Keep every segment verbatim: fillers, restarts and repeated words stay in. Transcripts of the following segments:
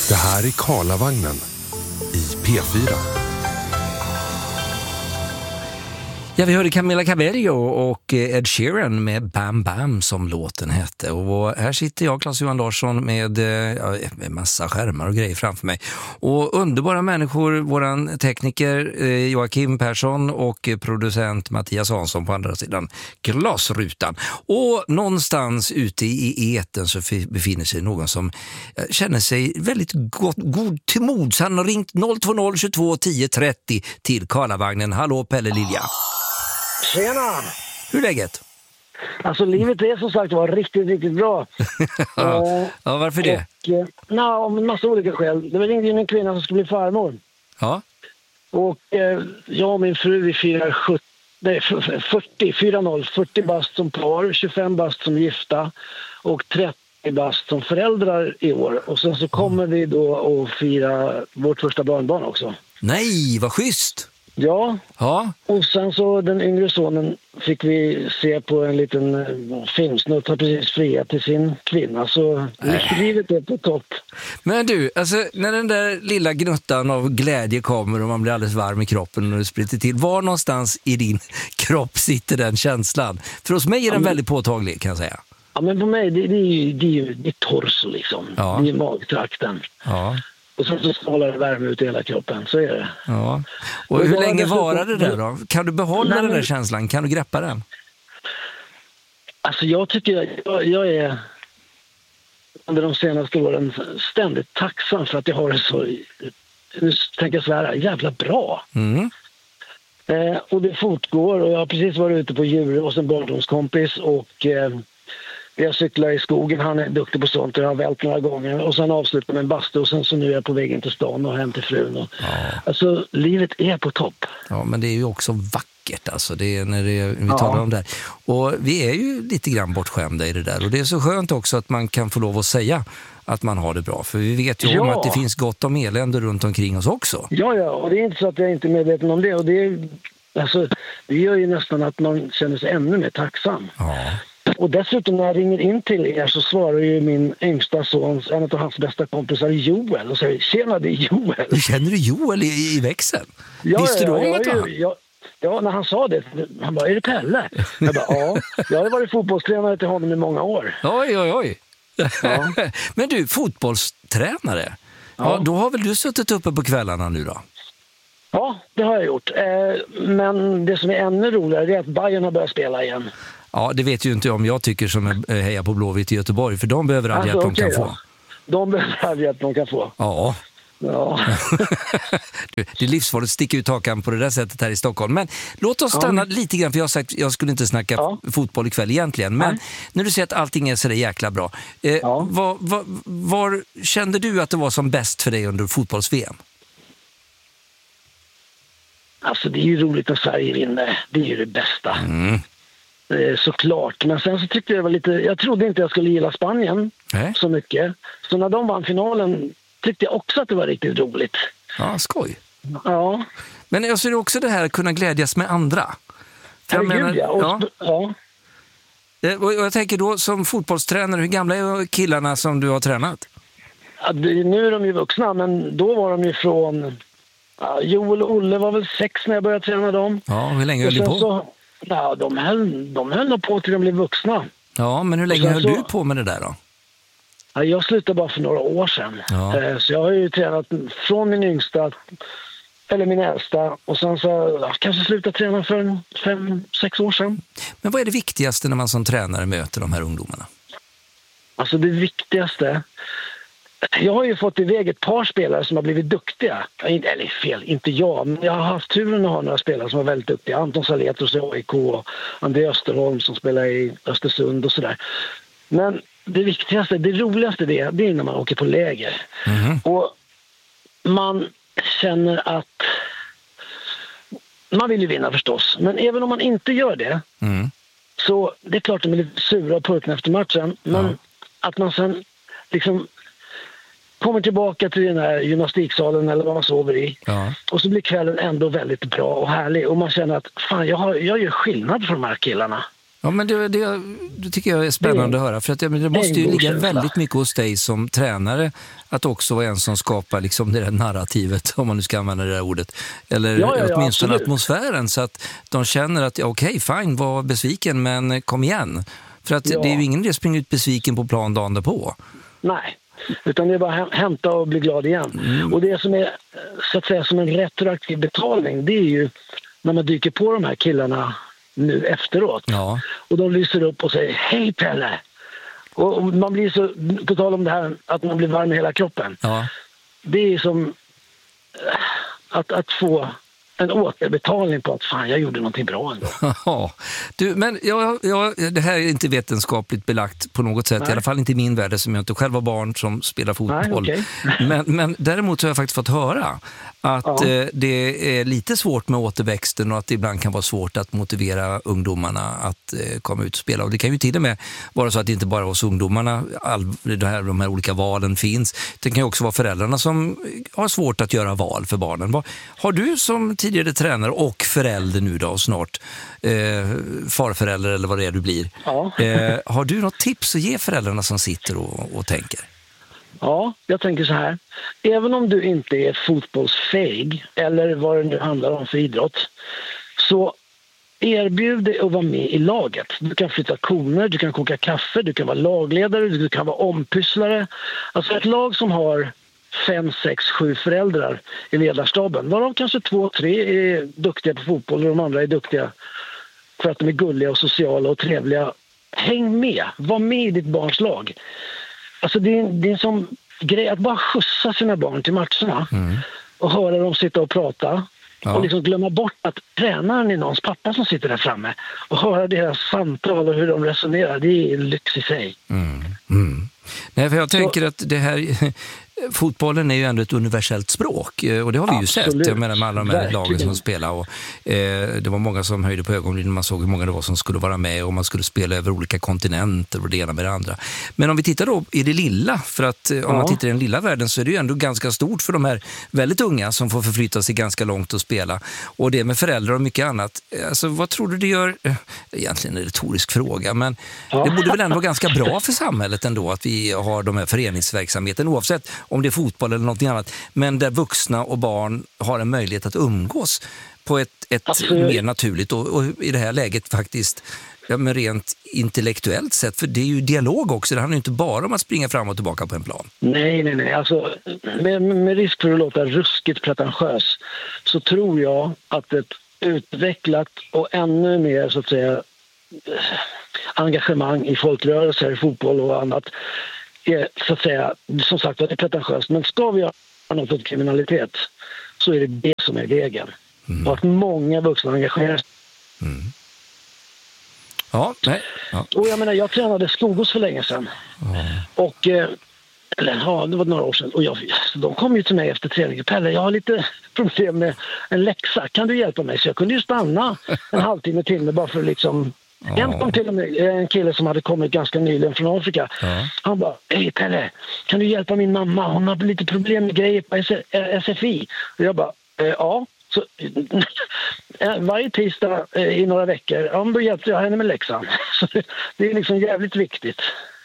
Det här är Karlavagnen i P fyra. Ja, vi hörde Camila Cabello och Ed Sheeran med Bam Bam som låten hette. Och här sitter jag, Claes-Johan Larsson, med ja, en massa skärmar och grejer framför mig. Och underbara människor, våran tekniker eh, Joakim Persson och producent Mattias Hansson på andra sidan glasrutan. Och någonstans ute i eten så befinner sig någon som känner sig väldigt gott, god till mods. Han har ringt noll två noll tjugotvå tio trettio till Karlavagnen. Hallå Pelle Lilja. Tjena! Hur är läget? Alltså livet är som sagt var riktigt, riktigt bra. ja. uh, ja, varför det? Och, uh, na, om en massa olika skäl. Det var ringde in en kvinna som skulle bli farmor. Ja. Och uh, jag och min fru, vi firar sjuttio, nej, fyrtio, fyrtio, fyrtio bast som par, tjugofem bast som gifta och trettio bast som föräldrar i år. Och sen så kommer vi då att fira vårt första barnbarn också. Nej, vad schysst! Ja. Ja, Och sen så den yngre sonen fick vi se på en liten uh, filmsnutt, har precis friat till sin kvinna, så äh. livet är på topp. Men du, alltså när den där lilla gnuttan av glädje kommer och man blir alldeles varm i kroppen och det spritter till, var någonstans i din kropp sitter den känslan? För hos mig är den ja, väldigt påtaglig, kan jag säga. Ja, men på mig, det, det är ju det är ju det är torso liksom, ja. Det är magtrakten. Ja. Och sen så strålar det värme ut i hela kroppen, så är det. Ja. Och, och hur var länge varar det där då? Kan du behålla Nej, den där känslan? Kan du greppa den? Alltså jag tycker, jag, jag är under de senaste åren ständigt tacksam för att jag har det så, nu tänker jag svära, jävla bra. Mm. Eh, och det fortgår, och jag har precis varit ute på djur hos en barndomskompis och eh, jag cyklar i skogen, han är duktig på sånt och jag har vält några gånger och sen avslutar med en bastu och sen så nu är jag på vägen till stan och hem till frun. Och, ja. Alltså, livet är på topp. Ja, men det är ju också vackert alltså, det är när det, vi talar ja. om det här. Och vi är ju lite grann bortskämda i det där och det är så skönt också att man kan få lov att säga att man har det bra, för vi vet ju ja. om att det finns gott om elände runt omkring oss också. Ja, ja, och det är inte så att jag inte är medveten om det och det, är, alltså, det gör ju nästan att man känner sig ännu mer tacksam. Ja. Och dessutom när jag ringer in till er så svarar ju min yngsta sons, en av hans bästa kompisar, Joel, och säger, tjena, det är Joel. Känner du Joel i, i växeln? Ja, Visste ja, du om ja, att ja, han? ja, ja, när han sa det, han bara, är det Pelle? Jag bara, ja, jag har varit fotbollstränare till honom i många år. Oj, oj, oj. Ja. Men du, fotbollstränare, ja. ja, då har väl du suttit uppe på kvällarna nu då? Ja, det har jag gjort. Eh, men det som är ännu roligare är att Bayern har börjat spela igen. Ja, det vet ju inte om jag tycker som hejar på Blåvitt i Göteborg, för de behöver all alltså, hjälp okay, de kan ja. få. De behöver all hjälp de kan få. Ja. Ja. Det är livsfarligt att sticka ut hakan på det där sättet här i Stockholm. Men låt oss stanna ja. lite grann, för jag har sagt jag skulle inte snacka ja. fotboll ikväll egentligen. Men Nej. när du säger att allting är så där jäkla bra. Eh, ja. var, var, var kände du att det var som bäst för dig under fotbolls-V M? Alltså det är ju roligt när Sverige vinner. Det är ju det bästa. Mm. Såklart, men sen så tyckte jag var lite, jag trodde inte jag skulle gilla Spanien äh? så mycket, så när de vann finalen tyckte jag också att det var riktigt roligt. Ja, skoj. Ja. Men jag ser också det här att kunna glädjas med andra. Jag menar, ja. Och, ja. ja. Och jag tänker då som fotbollstränare, hur gamla är killarna som du har tränat? Ja, nu är de ju vuxna, men då var de ju från ja, Joel och Olle var väl sex när jag började träna dem. Ja, hur länge höll du på? Så, ja, de höll, de höll på till de blev vuxna. Ja, men hur länge höll så, du på med det där då? Ja, jag slutade bara för några år sedan. Ja. Så jag har ju tränat från min yngsta, eller min äldsta, och sen så jag kanske slutade träna för fem, sex år sedan. Men vad är det viktigaste när man som tränare möter de här ungdomarna? Alltså det viktigaste, jag har ju fått iväg ett par spelare som har blivit duktiga. Eller fel, inte jag, men jag har haft turen att ha några spelare som var väldigt duktiga. Anton Saletros i A I K och André Österholm som spelar i Östersund och sådär. Men det viktigaste, det roligaste det är, det är när man åker på läger. Mm. Och man känner att man vill ju vinna förstås. Men även om man inte gör det mm. så det är klart att de är lite sura och purkna efter matchen. Men ja. att man sen liksom kommer tillbaka till den här gymnastiksalen eller vad man sover i. Ja. Och så blir kvällen ändå väldigt bra och härlig. Och man känner att fan, jag, har, jag gör skillnad för de här killarna. Ja, men det, det, det tycker jag är spännande att höra. För att det, det måste ju ligga väldigt mycket hos dig som tränare att också vara en som skapar liksom det där narrativet, om man nu ska använda det där ordet. Eller ja, ja, ja, åtminstone absolut. atmosfären, så att de känner att okej, okay, fine, var besviken, men kom igen. För att ja. det är ju ingen som springer ut besviken på plan dagen därpå. Nej, utan det är bara att hämta och bli glad igen. Mm. Och det som är så att säga som en retroaktiv betalning, det är ju när man dyker på de här killarna nu efteråt. Ja. Och de lyser upp och säger hej Pelle. Och man blir så, på tal om det här att man blir varm i hela kroppen. Ja. Det är som att, att få en återbetalning på att fan, jag gjorde någonting bra ändå. Ja, du, men jag, jag, det här är inte vetenskapligt belagt på något sätt. Nej. I alla fall inte i min värld, som jag inte själv var barn som spelar fotboll. Nej, okay. men, men däremot har jag faktiskt fått höra att ja. eh, det är lite svårt med återväxten och att det ibland kan vara svårt att motivera ungdomarna att eh, komma ut och spela. Och det kan ju till och med vara så att det inte bara hos ungdomarna all, det här, de här olika valen finns. Det kan ju också vara föräldrarna som har svårt att göra val för barnen. Har du som tidigare tränare och förälder nu då snart, eh, farförälder eller vad det är du blir, ja. eh, har du något tips att ge föräldrarna som sitter och, och tänker? Ja, jag tänker så här. Även om du inte är fotbollsfähig eller vad det nu handlar om för idrott, så erbjud dig att vara med i laget. Du kan flytta koner, du kan koka kaffe, du kan vara lagledare, du kan vara ompysslare. Alltså ett lag som har fem, sex, sju föräldrar i ledarstaben, varav kanske två, tre är duktiga på fotboll och de andra är duktiga för att de är gulliga och sociala och trevliga. Häng med, var med i ditt barns lag. Alltså det är, det är en sån grej att bara skjutsa sina barn till matcherna mm. och höra dem sitta och prata ja. och liksom glömma bort att tränaren är någons pappa som sitter där framme och höra deras samtal och hur de resonerar. Det är en lyx i sig. Mm. Mm. Nej, för jag tänker Så, att det här fotbollen är ju ändå ett universellt språk och det har vi ju absolut. sett. Jag menar med alla de här Verkligen. lagen som spelar och eh, det var många som höjde på ögonen när man såg hur många det var som skulle vara med och man skulle spela över olika kontinenter och det ena med det andra. Men om vi tittar då i det lilla, för att eh, om ja. man tittar i den lilla världen så är det ju ändå ganska stort för de här väldigt unga som får förflytta sig ganska långt och spela. Och det med föräldrar och mycket annat. Alltså vad tror du det gör? Egentligen en retorisk fråga, men ja. det borde väl ändå vara ganska bra för samhället ändå att vi har de här föreningsverksamheten oavsett om det är fotboll eller något annat, men där vuxna och barn har en möjlighet att umgås på ett, ett mer naturligt och, och i det här läget faktiskt ja, men rent intellektuellt sätt, för det är ju dialog också, det handlar ju inte bara om att springa fram och tillbaka på en plan. Nej, nej, nej, alltså med, med risk för att låta ruskigt pretentiös så tror jag att ett utvecklat och ännu mer så att säga engagemang i folkrörelser, fotboll och annat är så att säga, som sagt det är pretentiöst, men ska vi göra något åt kriminalitet så är det det som är vägen. Mm. Och att många vuxna engagerar sig. Mm. Ja, nej. Ja. Och jag menar, jag tränade Skogås för länge sedan. Mm. Och, eller ja, det var några år sedan. Och jag, de kom ju till mig efter träningen. Pelle, jag har lite problem med en läxa. Kan du hjälpa mig? Så jag kunde ju stanna en halvtimme till med bara för att liksom... Ja. En kom till och med en kille som hade kommit ganska nyligen från Afrika. Ja. Han bara, hej Pelle, kan du hjälpa min mamma? Hon har lite problem med grejer på S F I. Och jag bara, eh, ja. Så, varje tisdag eh, i några veckor, ja, då hjälpte jag henne med läxan. Så det, det är liksom jävligt viktigt.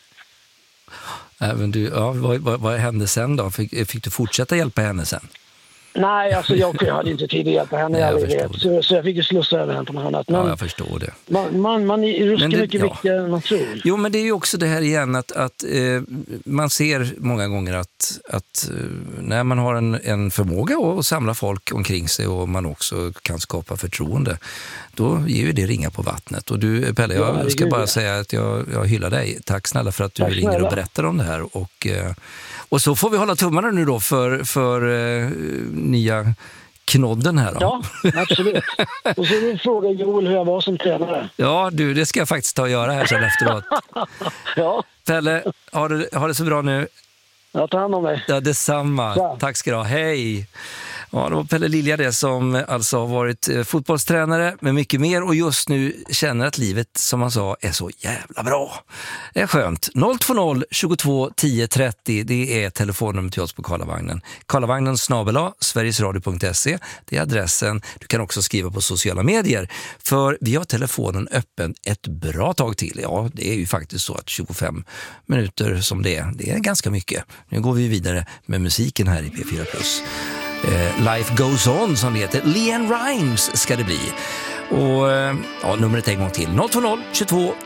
Även du, ja, vad, vad, vad hände sen då? Fick, fick du fortsätta hjälpa henne sen? Nej, alltså jag, jag hade inte tid att hjälpa henne. Nej, jag jag så, så jag fick ju slussa över henne på något annat. Men ja, jag förstår det. Man, man, man är ruskigt mycket ja. viktigare än man tror. Jo, men det är ju också det här igen att, att eh, man ser många gånger att, att eh, när man har en, en förmåga att samla folk omkring sig och man också kan skapa förtroende, då ger ju det ringa på vattnet. Och du, Pelle, jag ja, ska bara det. säga att jag, jag hyllar dig. Tack snälla för att du Tack ringer snälla. och berättar om det här. Och, eh, och så får vi hålla tummarna nu då för, för eh, nya knodden här då. Ja, absolut. Och så vill fråga Joel hur jag var som tränare. Ja, du, det ska jag faktiskt ta och göra här sen efteråt. Ja. Pelle, har du, har det så bra nu? Jag tar hand om dig. Ja, detsamma. Ja. Tack ska du ha. Hej! Ja, det var Pelle Lilja det som alltså har varit fotbollstränare med mycket mer och just nu känner att livet, som han sa, är så jävla bra. Det är skönt. noll två noll tjugotvå tio trettio, det är telefonnummer till oss på Karlavagnen. Karlavagnen snabel-a sverigesradio punkt se, det är adressen. Du kan också skriva på sociala medier, för vi har telefonen öppen ett bra tag till. Ja, det är ju faktiskt så att tjugofem minuter som det är, det är ganska mycket. Nu går vi vidare med musiken här i P fyra plus. Eh, Life Goes On som det heter. LeAnn Rimes ska det bli. Och ja, numret en gång till. noll två noll tjugotvå